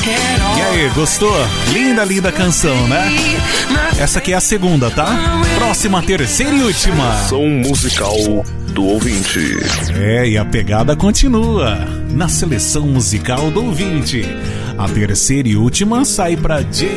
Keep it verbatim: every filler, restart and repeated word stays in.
E aí, gostou? Linda, linda canção, né? Essa aqui é a segunda, tá? Próxima, terceira e última. Seleção musical do ouvinte. É, e a pegada continua na seleção musical do ouvinte. A terceira e última sai pra J